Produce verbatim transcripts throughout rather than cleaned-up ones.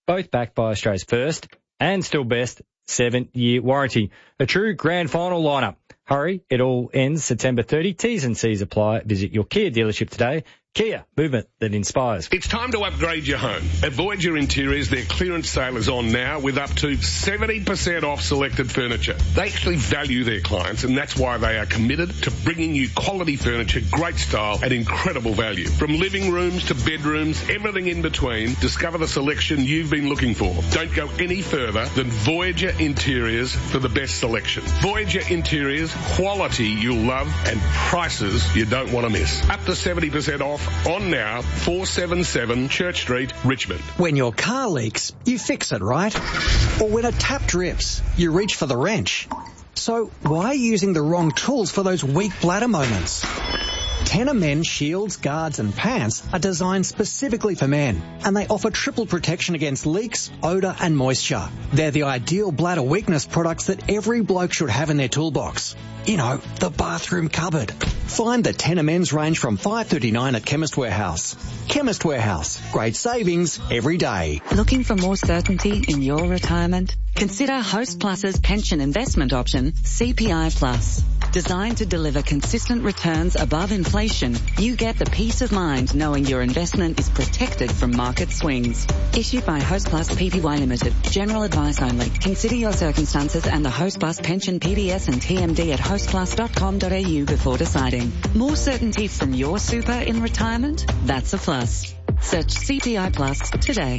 both backed by Australia's first and still best seven-year warranty. A true grand final lineup. Hurry, it all ends September thirtieth. T's and C's apply. Visit your Kia dealership today. Kia, movement that inspires. It's time to upgrade your home. At Voyager Interiors, their clearance sale is on now with up to seventy percent off selected furniture. They actually value their clients, and that's why they are committed to bringing you quality furniture, great style, and incredible value. From living rooms to bedrooms, everything in between, discover the selection you've been looking for. Don't go any further than Voyager Interiors for the best selection. Voyager Interiors, quality you'll love, and prices you don't want to miss. Up to seventy percent off. On now, four seventy-seven Church Street, Richmond. When your car leaks, you fix it, right? Or when a tap drips, you reach for the wrench. So why are you using the wrong tools for those weak bladder moments? Tenor Men's shields, guards and pants are designed specifically for men, and they offer triple protection against leaks, odour and moisture. They're the ideal bladder weakness products that every bloke should have in their toolbox. You know, the bathroom cupboard. Find the Tenor Men's range from five dollars thirty-nine at Chemist Warehouse. Chemist Warehouse. Great savings every day. Looking for more certainty in your retirement? Consider Host Plus's pension investment option, C P I Plus. Designed to deliver consistent returns above inflation, you get the peace of mind knowing your investment is protected from market swings. Issued by Host Plus Pty Limited. General advice only. Consider your circumstances and the Host Plus pension P D S and T M D at host plus dot com dot a u before deciding. More certainty from your super in retirement? That's a plus. Search C P I Plus today.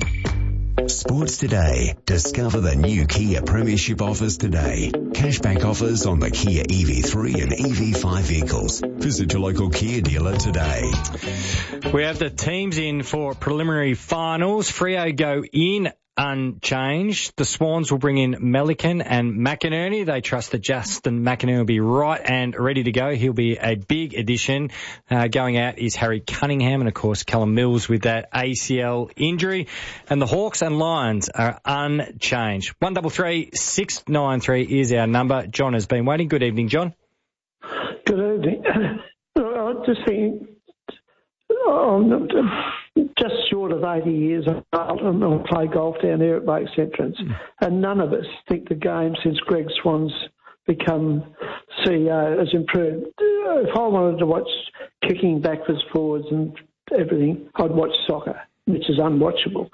Sports Today. Discover the new Kia Premiership offers today. Cashback offers on the Kia E V three and E V five vehicles. Visit your local Kia dealer today. We have the teams in for preliminary finals. Freo go in unchanged. The Swans will bring in Melican and McInerney. They trust that Justin McInerney will be right and ready to go. He'll be a big addition. Uh, going out is Harry Cunningham and, of course, Callum Mills with that A C L injury. And the Hawks and Lions are unchanged. one double three six nine three is our number. John has been waiting. Good evening, John. Good evening. I just think I'm just short of eighty years old, and I play golf down there at Lakes Entrance, mm. and none of us think the game since Greg Swan's become C E O has improved. If I wanted to watch kicking backwards, forwards and everything, I'd watch soccer, which is unwatchable.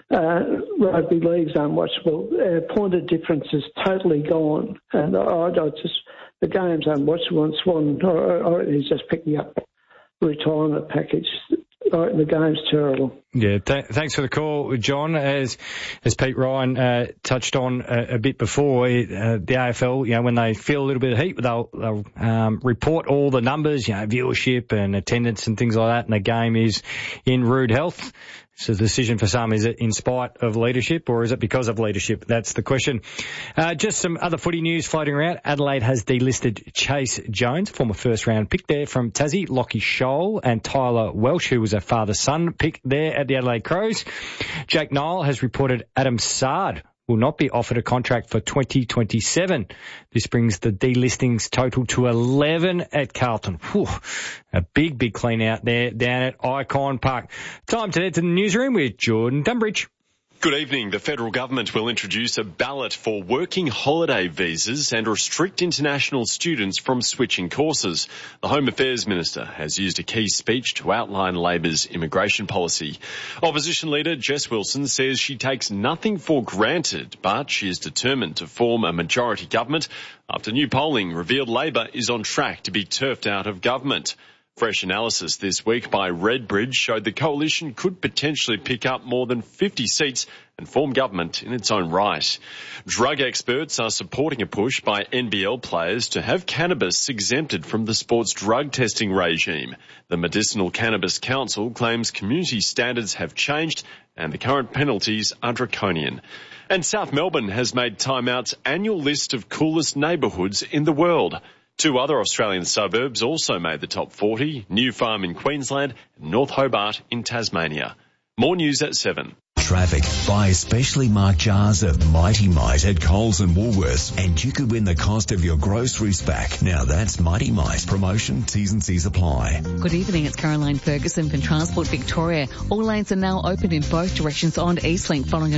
Uh, rugby league's unwatchable. Uh, point of difference is totally gone, and I, I just the game's unwatchable. And Swan, I, I reckon he's just picking up retirement package. The game's terrible. Yeah, th- thanks for the call, John. As as Pete Ryan uh, touched on a, a bit before, uh, the A F L, you know, when they feel a little bit of heat, they'll, they'll um, report all the numbers, you know, viewership and attendance and things like that, and the game is in rude health. It's a decision for some. Is it in spite of leadership or is it because of leadership? That's the question. Uh, just some other footy news floating around. Adelaide has delisted Chase Jones, former first round pick there from Tassie, Lockie Scholl and Tyler Welsh, who was a father-son pick there at the Adelaide Crows. Jake Nile has reported Adam Sard will not be offered a contract for twenty twenty-seven. This brings the delistings total to eleven at Carlton. Whew, a big, big clean out there down at Icon Park. Time to head to the newsroom with Jordan Dunbridge. Good evening. The federal government will introduce a ballot for working holiday visas and restrict international students from switching courses. The Home Affairs Minister has used a key speech to outline Labor's immigration policy. Opposition leader Jess Wilson says she takes nothing for granted, but she is determined to form a majority government after new polling revealed Labor is on track to be turfed out of government. Fresh analysis this week by Redbridge showed the coalition could potentially pick up more than fifty seats and form government in its own right. Drug experts are supporting a push by N B L players to have cannabis exempted from the sports drug testing regime. The Medicinal Cannabis Council claims community standards have changed and the current penalties are draconian. And South Melbourne has made Time Out's annual list of coolest neighbourhoods in the world. Two other Australian suburbs also made the top forty, New Farm in Queensland and North Hobart in Tasmania. More news at seven. Traffic. Buy specially marked jars of Mighty Mite at Coles and Woolworths and you could win the cost of your groceries back. Now that's Mighty Mite. Promotion, T's and C's apply. Good evening, it's Caroline Ferguson from Transport Victoria. All lanes are now open in both directions on Eastlink following a